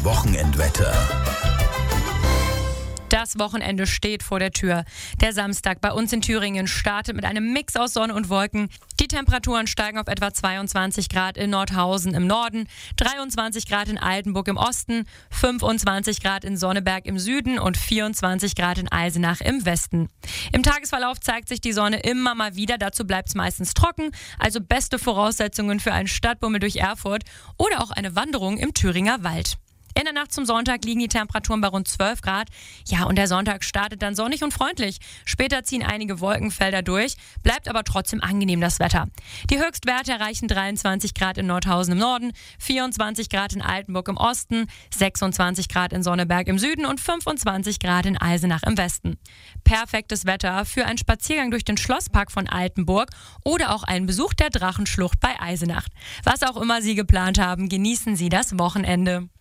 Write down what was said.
Wochenendwetter. Das Wochenende steht vor der Tür. Der Samstag bei uns in Thüringen startet mit einem Mix aus Sonne und Wolken. Die Temperaturen steigen auf etwa 22 Grad in Nordhausen im Norden, 23 Grad in Altenburg im Osten, 25 Grad in Sonneberg im Süden und 24 Grad in Eisenach im Westen. Im Tagesverlauf zeigt sich die Sonne immer mal wieder, dazu bleibt es meistens trocken, also beste Voraussetzungen für einen Stadtbummel durch Erfurt oder auch eine Wanderung im Thüringer Wald. In der Nacht zum Sonntag liegen die Temperaturen bei rund 12 Grad. Ja, und der Sonntag startet dann sonnig und freundlich. Später ziehen einige Wolkenfelder durch, bleibt aber trotzdem angenehm das Wetter. Die Höchstwerte erreichen 23 Grad in Nordhausen im Norden, 24 Grad in Altenburg im Osten, 26 Grad in Sonneberg im Süden und 25 Grad in Eisenach im Westen. Perfektes Wetter für einen Spaziergang durch den Schlosspark von Altenburg oder auch einen Besuch der Drachenschlucht bei Eisenach. Was auch immer Sie geplant haben, genießen Sie das Wochenende.